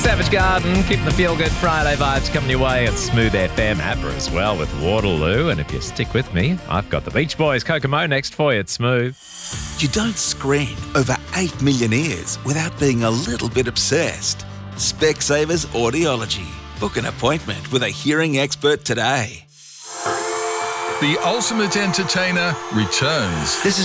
Savage Garden, keeping the feel-good Friday vibes coming your way at Smooth FM. ABBA as well with Waterloo. And if you stick with me, I've got the Beach Boys Kokomo next for you at Smooth. You don't screen over 8 million ears without being a little bit obsessed. Specsavers Audiology. Book an appointment with a hearing expert today. The Ultimate Entertainer returns. This is